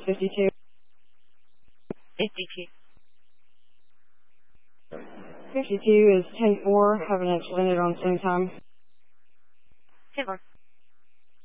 52. 52. 52 is 10-4, have an inch landed on same time. 10-4.